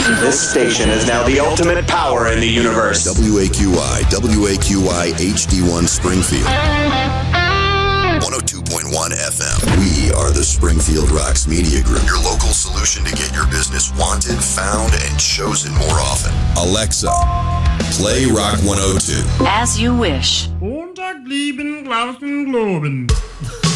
This station is now the ultimate power in the universe. WAQI HD1 Springfield. 102.1 FM. We are the Springfield Rocks Media Group, your local solution to get your business wanted, found, and chosen more often. Alexa, play Rock 102. As you wish. Montag, lieben, Glauben, Globen.